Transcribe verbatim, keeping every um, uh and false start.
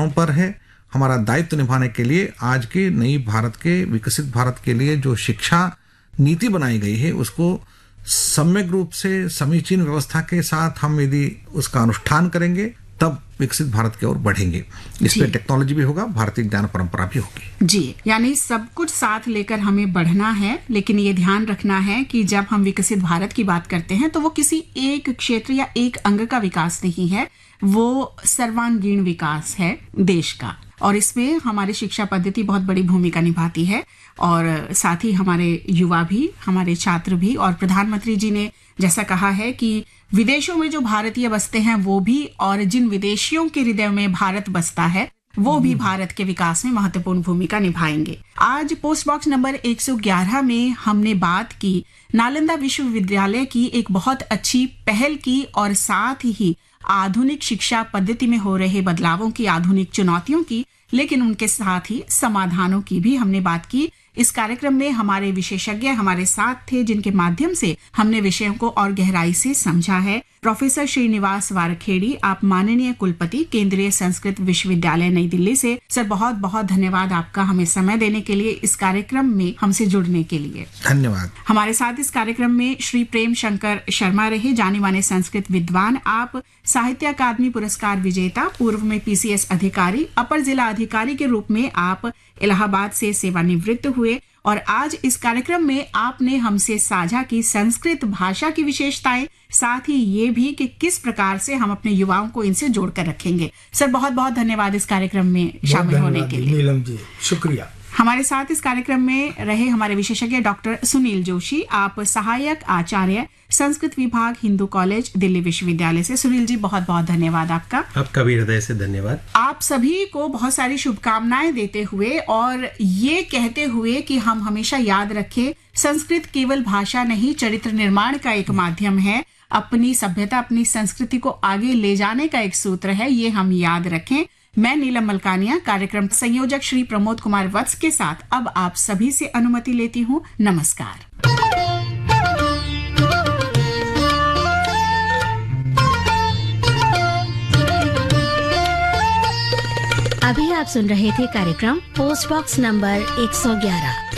जिम्मेदारों पर है हमारा दायित्व निभाने के लिए आज के नई भारत के विकसित भारत के लिए जो शिक्षा नीति बनाई गई है उसको सम्यक रूप से समीचीन व्यवस्था के साथ हम यदि उसका अनुष्ठान करेंगे तब विकसित भारत की ओर बढ़ेंगे। इसमें टेक्नोलॉजी भी होगा, भारतीय ज्ञान परंपरा भी होगी। जी, यानी सब कुछ साथ लेकर हमें बढ़ना है, लेकिन ये ध्यान रखना है कि जब हम विकसित भारत की बात करते हैं तो वो किसी एक क्षेत्र या एक अंग का विकास नहीं है, वो सर्वांगीण विकास है देश का। और इसमें हमारी शिक्षा पद्धति बहुत बड़ी भूमिका निभाती है और साथ ही हमारे युवा भी, हमारे छात्र भी। और प्रधानमंत्री जी ने जैसा कहा है कि विदेशों में जो भारतीय बसते हैं वो भी, और जिन विदेशियों के हृदय में भारत बसता है वो भी भारत के विकास में महत्वपूर्ण भूमिका निभाएंगे। आज पोस्ट बॉक्स नंबर एक सौ ग्यारह में हमने बात की नालंदा विश्वविद्यालय की एक बहुत अच्छी पहल की और साथ ही आधुनिक शिक्षा पद्धति में हो रहे बदलावों की, आधुनिक चुनौतियों की, लेकिन उनके साथ ही समाधानों की भी हमने बात की। इस कार्यक्रम में हमारे विशेषज्ञ हमारे साथ थे जिनके माध्यम से हमने विषयों को और गहराई से समझा है। प्रोफेसर श्रीनिवास वारखेड़ी, आप माननीय कुलपति केंद्रीय संस्कृत विश्वविद्यालय नई दिल्ली से। सर बहुत बहुत धन्यवाद आपका हमें समय देने के लिए, इस कार्यक्रम में हमसे जुड़ने के लिए धन्यवाद। हमारे साथ इस कार्यक्रम में श्री प्रेम शंकर शर्मा रहे, जाने माने संस्कृत विद्वान। आप साहित्य अकादमी पुरस्कार विजेता, पूर्व में पीसीएस अधिकारी, अपर जिला अधिकारी के रूप में आप इलाहाबाद से सेवानिवृत्त हुए और आज इस कार्यक्रम में आपने हमसे साझा की संस्कृत भाषा की विशेषताएं, साथ ही ये भी कि किस प्रकार से हम अपने युवाओं को इनसे जोड़कर रखेंगे। सर बहुत बहुत धन्यवाद इस कार्यक्रम में शामिल होने के लिए। नीलम जी शुक्रिया। हमारे साथ इस कार्यक्रम में रहे हमारे विशेषज्ञ डॉक्टर सुनील जोशी, आप सहायक आचार्य संस्कृत विभाग, हिंदू कॉलेज, दिल्ली विश्वविद्यालय से। सुनील जी बहुत बहुत धन्यवाद आपका। आपका भी हृदय से धन्यवाद। आप सभी को बहुत सारी शुभकामनाएं देते हुए और ये कहते हुए कि हम हमेशा याद रखें संस्कृत केवल भाषा नहीं, चरित्र निर्माण का एक माध्यम है, अपनी सभ्यता, अपनी संस्कृति को आगे ले जाने का एक सूत्र है, ये हम याद रखें। मैं नीलम मलकानिया, कार्यक्रम संयोजक श्री प्रमोद कुमार वत्स के साथ अब आप सभी से अनुमति लेती हूँ। नमस्कार। अभी आप सुन रहे थे कार्यक्रम पोस्ट बॉक्स नंबर एक सौ ग्यारह।